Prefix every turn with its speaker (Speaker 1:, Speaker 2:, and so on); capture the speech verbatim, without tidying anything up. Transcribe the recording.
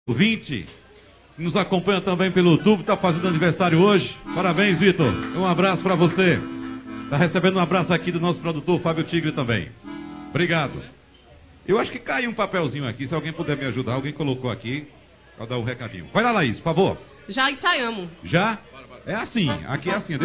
Speaker 1: vinte, nos acompanha também pelo YouTube, está fazendo aniversário hoje. Parabéns, Vitor. Um abraço para você. Está recebendo um abraço aqui do nosso produtor, Fábio Tigre, também. Obrigado. Eu acho que caiu um papelzinho aqui, se alguém puder me ajudar. Alguém colocou aqui, para dar um recadinho. Vai lá, Laís, por favor.
Speaker 2: Já ensaiamos.
Speaker 1: Já? É assim, aqui é assim.